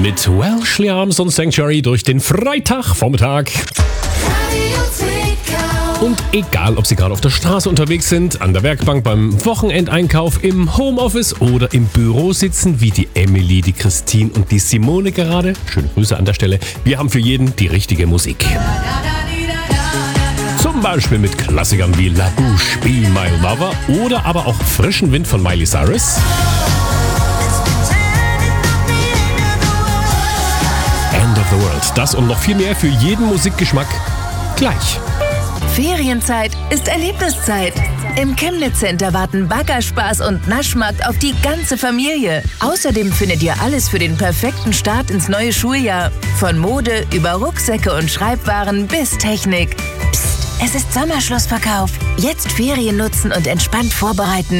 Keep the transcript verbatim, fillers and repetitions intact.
mit Welshly Arms und Sanctuary durch den Freitagvormittag. Und egal, ob Sie gerade auf der Straße unterwegs sind, an der Werkbank, beim Wochenendeinkauf, im Homeoffice oder im Büro sitzen, wie die Emily, die Christine und die Simone gerade. Schöne Grüße an der Stelle. Wir haben für jeden die richtige Musik. Zum Beispiel mit Klassikern wie La Bouche, Be My Lover oder aber auch frischen Wind von Miley Cyrus. End of the World. Das und noch viel mehr für jeden Musikgeschmack gleich. Ferienzeit ist Erlebniszeit. Im Chemnitz Center warten Baggerspaß und Naschmarkt auf die ganze Familie. Außerdem findet ihr alles für den perfekten Start ins neue Schuljahr. Von Mode über Rucksäcke und Schreibwaren bis Technik. Psst, es ist Sommerschlussverkauf. Jetzt Ferien nutzen und entspannt vorbereiten.